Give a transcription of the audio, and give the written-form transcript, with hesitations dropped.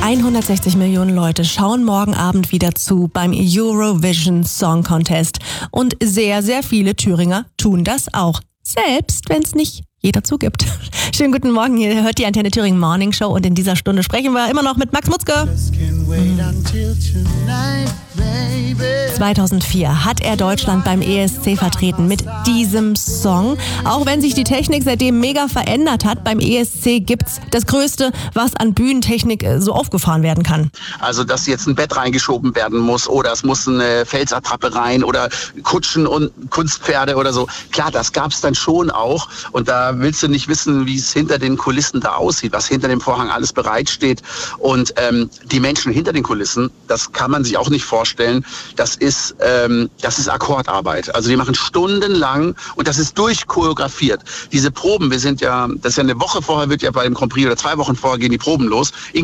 160 Millionen Leute schauen morgen Abend wieder zu beim Eurovision Song Contest. Und sehr, sehr viele Thüringer tun das auch. Selbst wenn es nicht jeder zugibt. Schönen guten Morgen, ihr hört die Antenne Thüringen Morning Show und in dieser Stunde sprechen wir immer noch mit Max Mutzke. 2004 hat er Deutschland beim ESC vertreten mit diesem Song. Auch wenn sich die Technik seitdem mega verändert hat, beim ESC gibt's das Größte, was an Bühnentechnik so aufgefahren werden kann. Also, dass jetzt ein Bett reingeschoben werden muss oder es muss eine Felsattrappe rein oder Kutschen und Kunstpferde oder so. Klar, das gab's dann schon auch und da willst du nicht wissen, wie es hinter den Kulissen da aussieht, was hinter dem Vorhang alles bereitsteht. Und die Menschen hinter den Kulissen, das kann man sich auch nicht vorstellen, das ist Akkordarbeit. Also die machen stundenlang und das ist durchchoreografiert. Diese Proben, das ist ja eine Woche vorher, wird ja bei dem Grand Prix oder 2 Wochen vorher gehen die Proben los.